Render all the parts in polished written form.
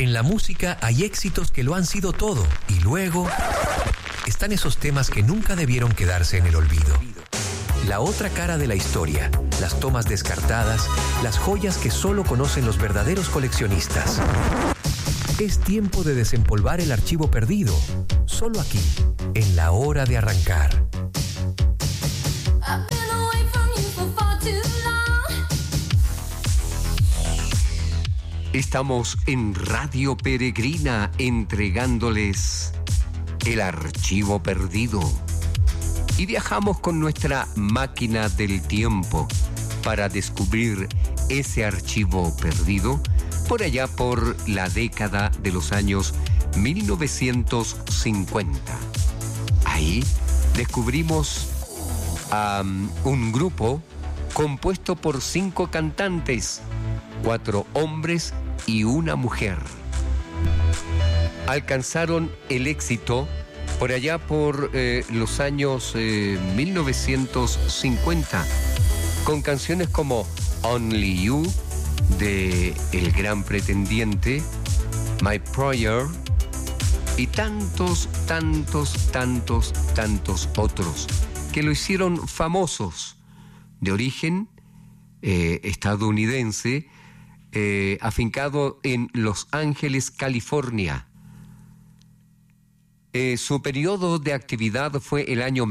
En la música hay éxitos que lo han sido todo y luego están esos temas que nunca debieron quedarse en el olvido. La otra cara de la historia, las tomas descartadas, las joyas que solo conocen los verdaderos coleccionistas. Es tiempo de desempolvar el archivo perdido, solo aquí, en La Hora de Arrancar. Estamos en Radio Peregrina entregándoles el archivo perdido. Y viajamos con nuestra máquina del tiempo para descubrir ese archivo perdido por allá por la década de los años 1950. Ahí descubrimos a un grupo compuesto por 5 cantantes, 4 hombres y una mujer. Alcanzaron el éxito por allá por los años 1950 con canciones como Only You de El Gran Pretendiente, My Prayer y tantos otros que lo hicieron famosos, de origen estadounidense, afincado en Los Ángeles, California. Su periodo de actividad fue el año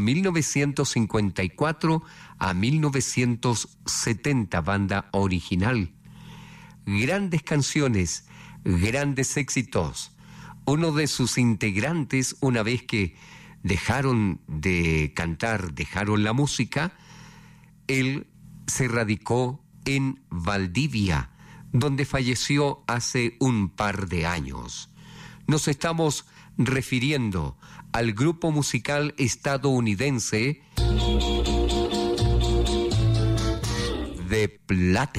1954 a 1970, banda original. Grandes canciones, grandes éxitos. Uno de sus integrantes, una vez que dejaron de cantar, dejaron la música, él se radicó en Valdivia, donde falleció hace un par de años. Nos estamos refiriendo al grupo musical estadounidense The Platters.